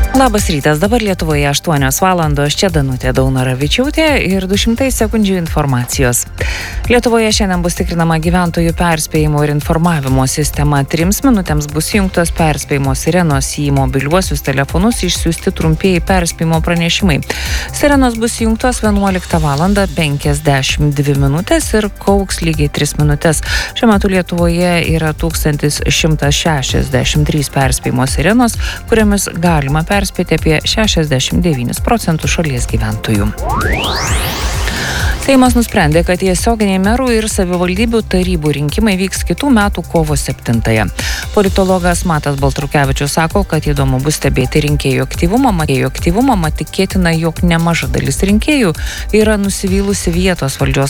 Labas rytas, dabar Lietuvoje 8 valandos, čia Danutė Daunoravičiūtė ir 200 sekundžių informacijos. Lietuvoje šiandien bus tikrinama gyventojų perspėjimo ir informavimo sistema. 3 minutėms bus įjungtos perspėjimo sirenos, į mobiliuosius telefonus išsiųsti trumpieji perspėjimo pranešimai. Sirenos bus įjungtos 11 valandą 52 minutės ir kauks lygiai 3 minutės. Šiuo metu Lietuvoje yra 1163 perspėjimo sirenos, kuriamis galima perspėti apie 69% šalies gyventojų. Seimas nusprendė, kad tiesioginiai merų ir savivaldybių tarybų rinkimai vyks kitų metų kovo 7-ąją. Politologas Matas Baltrukevičius sako, kad įdomu bus stebėti rinkėjų aktyvumą, mat tikėtina, jog nemaža dalis rinkėjų yra nusivylusi vietos valdžios